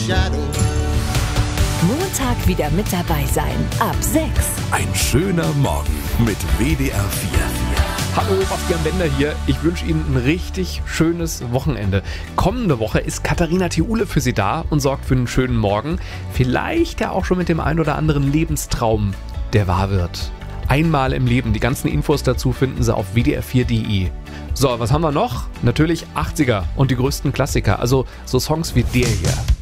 Montag wieder mit dabei sein. Ab 6. Ein schöner Morgen mit WDR 4. Hallo, Bastian Bender hier. Ich wünsche Ihnen ein richtig schönes Wochenende. Kommende Woche ist Katharina Thiule für Sie da und sorgt für einen schönen Morgen. Vielleicht ja auch schon mit dem ein oder anderen Lebenstraum, der wahr wird. Einmal im Leben. Die ganzen Infos dazu finden Sie auf wdr4.de. So, was haben wir noch? Natürlich 80er und die größten Klassiker. Also so Songs wie der hier.